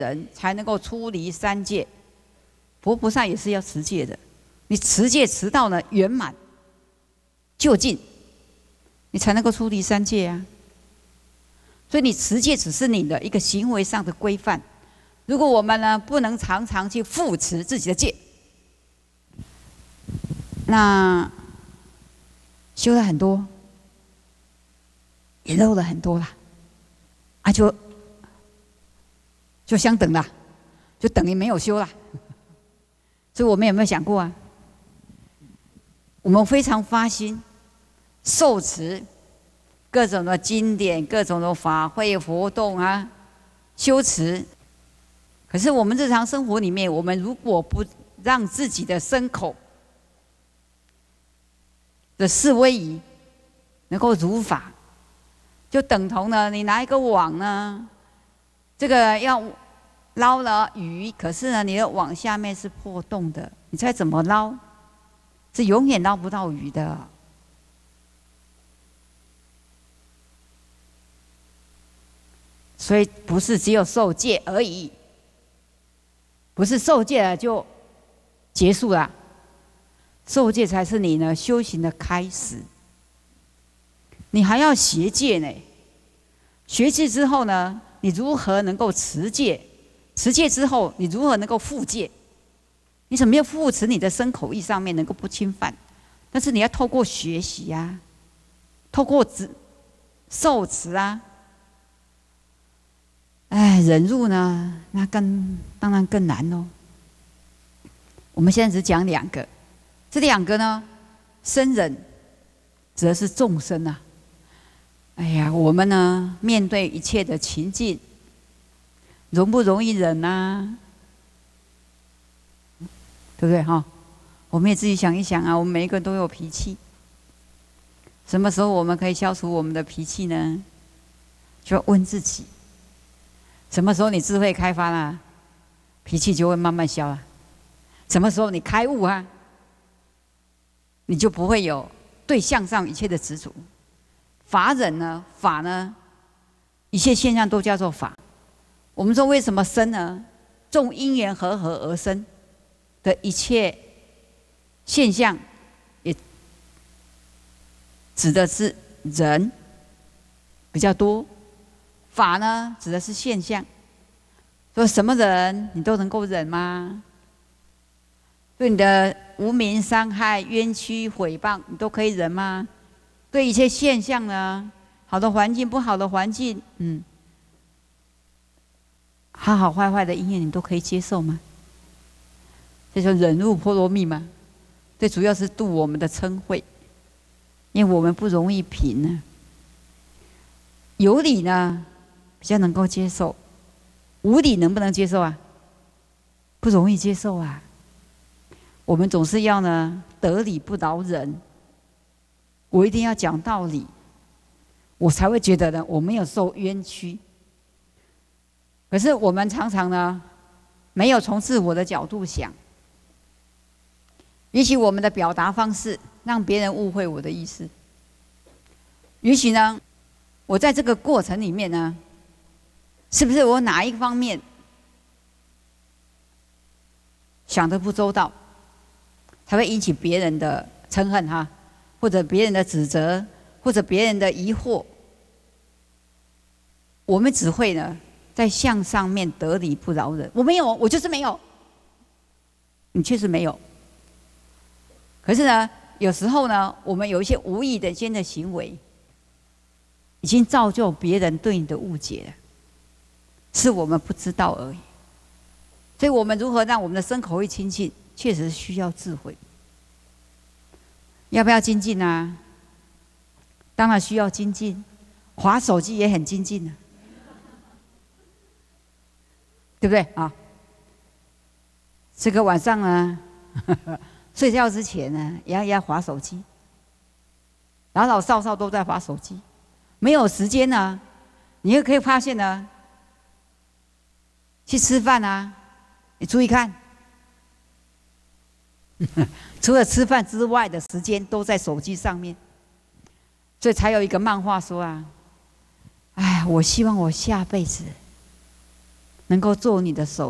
人才能够出离三界。佛菩萨也是要持戒的，你持戒持到呢圆满究竟，你才能够出离三界啊。所以你持戒只是你的一个行为上的规范。如果我们呢不能常常去护持自己的戒，那修了很多，也漏了很多啦，啊就相等啦，就等于没有修啦。所以我们有没有想过啊？我们非常发心受持各种的经典、各种的法会活动啊，修持。可是我们日常生活里面，我们如果不让自己的身口的四威仪能够如法，就等同呢，你拿一个网呢，这个要捞了鱼，可是呢，你的网下面是破洞的，你猜怎么捞？是永远捞不到鱼的。所以不是只有受戒而已，不是受戒了就结束了，受戒才是你呢修行的开始。你还要学戒呢，学戒之后呢，你如何能够持戒？持戒之后，你如何能够护戒？你怎么样护持你的身口意上面能够不侵犯？但是你要透过学习啊，透过受持啊。哎，忍辱呢，那当然更难哦。我们现在只讲两个，这两个呢，生忍指的是众生啊。哎呀，我们呢面对一切的情境，容不容易忍啊？对不对哈？我们也自己想一想啊，我们每一个人都有脾气。什么时候我们可以消除我们的脾气呢？就要问自己。什么时候你智慧开发了，脾气就会慢慢消了。什么时候你开悟啊，你就不会有对象上一切的执着。法忍呢，法呢，一切现象都叫做法。我们说为什么生呢？众因缘和合而生的一切现象，也指的是人比较多。法呢，指的是现象。说什么人你都能够忍吗？对你的无名伤害、冤屈、毁谤，你都可以忍吗？对一切现象呢，好的环境、不好的环境，好好坏坏的因缘，你都可以接受吗？这就忍辱波罗蜜嘛。最主要是度我们的嗔恚，因为我们不容易平呢。有理呢，比较能够接受，无理能不能接受啊？不容易接受啊。我们总是要呢，得理不饶人。我一定要讲道理，我才会觉得呢，我没有受冤屈。可是我们常常呢，没有从自我的角度想，也许我们的表达方式让别人误会我的意思，也许呢，我在这个过程里面呢，是不是我哪一方面想得不周到，才会引起别人的嗔恨哈，或者别人的指责，或者别人的疑惑？我们只会呢，在相上面得理不饶人。我没有，我就是没有，你确实没有。可是呢，有时候呢，我们有一些无意的间的行为，已经造就别人对你的误解了，是我们不知道而已。所以我们如何让我们的身口意清净，确实需要智慧。要不要精进啊？当然需要精进，滑手机也很精进啊，对不对啊？这个晚上呢，睡觉之前呢，也要滑手机，老老少少都在滑手机，没有时间呢。你也可以发现呢，去吃饭啊，你注意看，除了吃饭之外的时间都在手机上面，所以才有一个漫画说啊，哎，我希望我下辈子能够做你的手